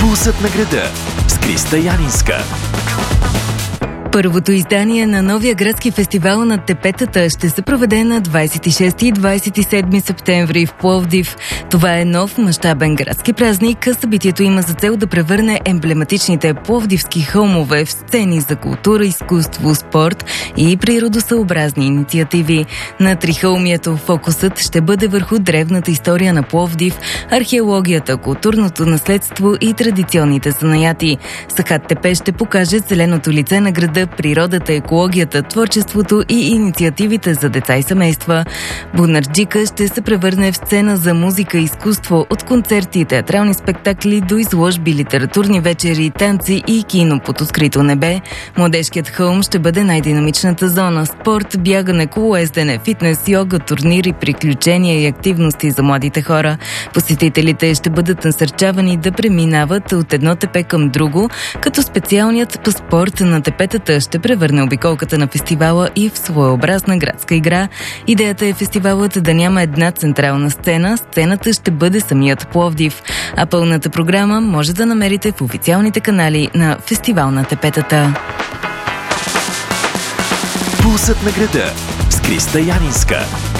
Пулсът на града с Криста Янинска. Първото издание на новия градски фестивал на тепетата ще се проведе на 26 и 27 септември в Пловдив. Това е нов мащабен градски празник. Събитието има за цел да превърне емблематичните пловдивски хълмове в сцени за култура, изкуство, спорт и природосъобразни инициативи. На Трихълмието фокусът ще бъде върху древната история на Пловдив, археологията, културното наследство и традиционните занаяти. Сахат Тепе ще покаже зеленото лице на града, природата, екологията, творчеството и инициативите за деца и семейства. Бунарджика ще се превърне в сцена за музика и изкуство, от концерти, театрални спектакли до изложби, литературни вечери, танци и кино под открито небе. Младежкият хълм ще бъде най-динамичната зона. Спорт, бягане, колоездене, фитнес, йога, турнири, приключения и активности за младите хора. Посетителите ще бъдат насърчавани да преминават от едно тепе към друго, като специалният паспорт на тепетата ще превърне обиколката на фестивала и в своеобразна градска игра. Идеята е фестивалът да няма една централна сцена. Сцената ще бъде самият Пловдив. А пълната програма може да намерите в официалните канали на Фестивал на тепетата. Пулсът на града с Криста Янинска.